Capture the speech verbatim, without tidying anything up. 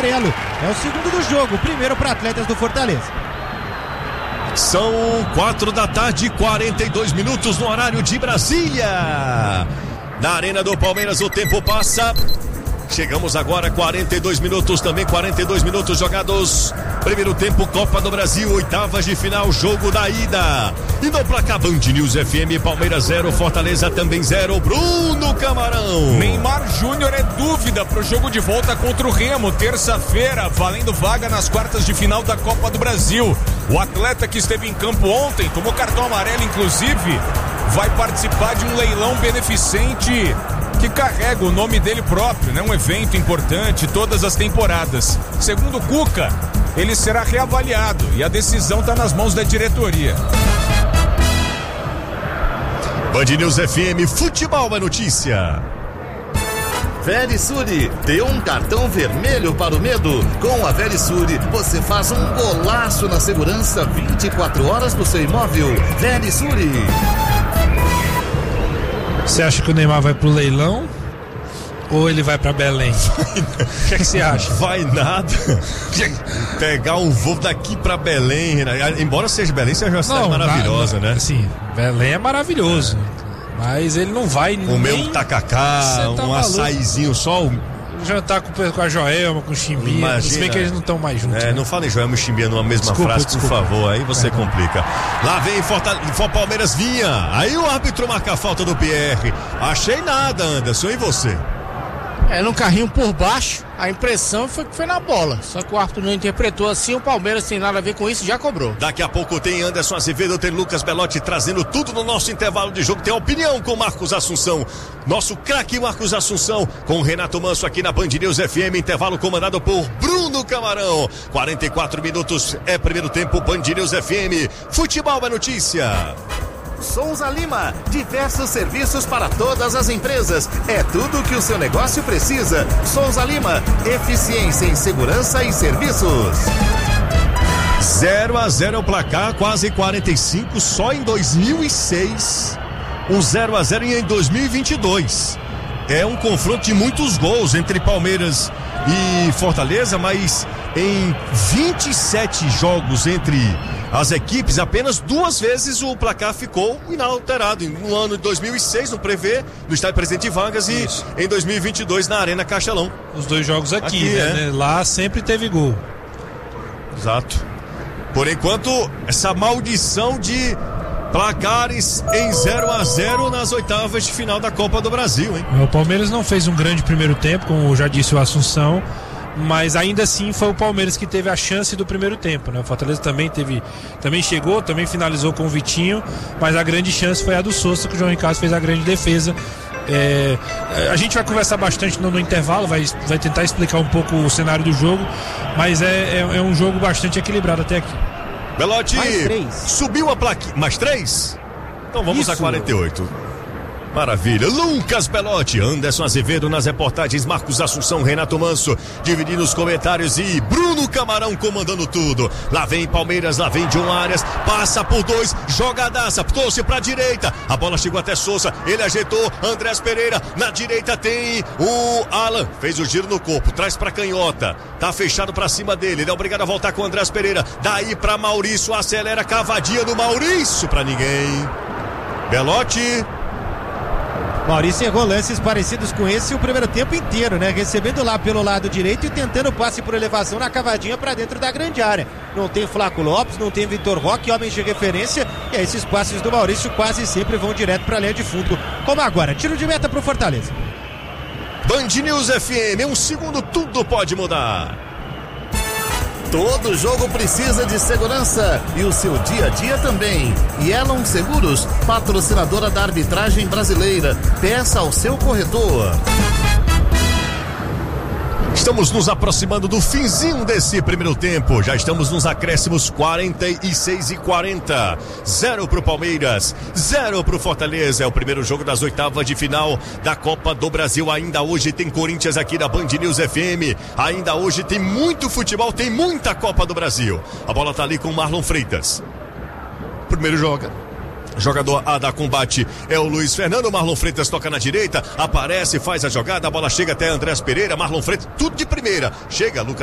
amarelo. É o segundo do jogo, o primeiro para atletas do Fortaleza. São quatro da tarde, quarenta e dois minutos no horário de Brasília. Na Arena do Palmeiras o tempo passa. Chegamos agora, quarenta e dois minutos, também quarenta e dois minutos jogados. Primeiro tempo, Copa do Brasil, oitavas de final, jogo da ida. E no placar Band News F M, Palmeiras zero, Fortaleza também zero. Bruno Camarão. Neymar Júnior é dúvida pro jogo de volta contra o Remo, terça-feira, valendo vaga nas quartas de final da Copa do Brasil. O atleta que esteve em campo ontem, tomou cartão amarelo inclusive, vai participar de um leilão beneficente que carrega o nome dele próprio, né? Um evento importante todas as temporadas. Segundo o Cuca, ele será reavaliado e a decisão está nas mãos da diretoria. Band News F M, futebol é notícia. Verisure, deu um cartão vermelho para o medo. Com a Verisure, você faz um golaço na segurança vinte e quatro horas do seu imóvel. Verisure. Você acha que o Neymar vai pro leilão ou ele vai pra Belém? O que é que você acha? Vai nada. Pegar um voo daqui pra Belém, né? Embora seja Belém, seja uma cidade não, maravilhosa, não, né? Sim, Belém é maravilhoso, mas ele não vai comer nem... um tacacá, tá um maluco. Açaizinho, só o... jantar com, com a Joelma, com o Chimbinha. Se bem que eles não estão mais juntos. É, né? Não falem Joelma e Chimbinha numa mesma desculpa, frase, desculpa. por favor. Aí você é. complica. Lá vem Fortaleza, Palmeiras vinha. Aí o árbitro marca a falta do P R. Achei nada, Anderson. E você? É, no carrinho por baixo, a impressão foi que foi na bola. Só que o árbitro não interpretou assim, o Palmeiras tem nada a ver com isso, já cobrou. Daqui a pouco tem Anderson Azevedo, tem Lucas Belotti trazendo tudo no nosso intervalo de jogo. Tem a opinião com Marcos Assunção. Nosso craque Marcos Assunção com o Renato Manso aqui na Band News F M. Intervalo comandado por Bruno Camarão. quarenta e quatro minutos é primeiro tempo, Band News F M. Futebol é notícia. Souza Lima, diversos serviços para todas as empresas. É tudo o que o seu negócio precisa. Souza Lima, eficiência em segurança e serviços. zero a zero é o placar, quase quarenta e cinco, só em dois mil e seis. Um zero a zero em dois mil e vinte e dois. É um confronto de muitos gols entre Palmeiras e Fortaleza, mas em vinte e sete jogos entre as equipes, apenas duas vezes o placar ficou inalterado. No ano de dois mil e seis, no Prevê, no estádio Presidente Vargas, e Isso. em dois mil e vinte e dois na Arena Castelão. Os dois jogos aqui, aqui né? É. Lá sempre teve gol. Exato. Por enquanto, essa maldição de placares em zero a zero nas oitavas de final da Copa do Brasil, hein? O Palmeiras não fez um grande primeiro tempo, como já disse o Assunção, mas ainda assim foi o Palmeiras que teve a chance do primeiro tempo, né? O Fortaleza também teve, também chegou, também finalizou com o Vitinho, mas a grande chance foi a do Sousa, que o João Ricardo fez a grande defesa. É, a gente vai conversar bastante no, no intervalo, vai, vai tentar explicar um pouco o cenário do jogo, mas é, é, é um jogo bastante equilibrado até aqui. Belotti, subiu a plaquinha. Mais três? Então vamos Isso. a quarenta e oito. Maravilha. Lucas Belotti, Anderson Azevedo nas reportagens, Marcos Assunção, Renato Manso dividindo os comentários e Bruno Camarão comandando tudo. Lá vem Palmeiras, lá vem John Arias, passa por dois, jogadaça, trouxe pra direita, a bola chegou até Sousa, ele ajeitou, Andrés Pereira, na direita tem o Alan, fez o giro no corpo, traz pra canhota, tá fechado pra cima dele, ele é obrigado a voltar com o Andrés Pereira, daí pra Maurício, acelera, cavadinha do Maurício pra ninguém. Belotti. Maurício errou lances parecidos com esse o primeiro tempo inteiro, né? Recebendo lá pelo lado direito e tentando o passe por elevação na cavadinha para dentro da grande área. Não tem Flaco Lopes, não tem Vitor Roque, homens de referência, e aí esses passes do Maurício quase sempre vão direto para a linha de fundo. Como agora, tiro de meta pro Fortaleza. Band News F M, um segundo tudo pode mudar. Todo jogo precisa de segurança e o seu dia a dia também. Yellow Seguros, patrocinadora da arbitragem brasileira. Peça ao seu corretor. Estamos nos aproximando do finzinho desse primeiro tempo. Já estamos nos acréscimos quarenta e seis e quarenta. Zero pro Palmeiras, zero pro Fortaleza. É o primeiro jogo das oitavas de final da Copa do Brasil. Ainda hoje tem Corinthians aqui na Band News F M. Ainda hoje tem muito futebol, tem muita Copa do Brasil. A bola tá ali com o Marlon Freitas. Primeiro joga. Jogador A da combate é o Luiz Fernando. Marlon Freitas toca na direita, aparece, faz a jogada, a bola chega até Andrés Pereira. Marlon Freitas, tudo de primeira. Chega, Lucas